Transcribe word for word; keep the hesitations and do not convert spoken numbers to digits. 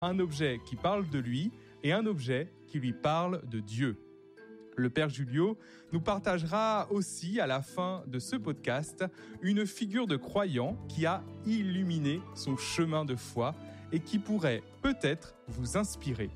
un objet qui parle de lui et un objet qui lui parle de Dieu. Le Père Julio nous partagera aussi à la fin de ce podcast une figure de croyant qui a illuminé son chemin de foi et qui pourrait peut-être vous inspirer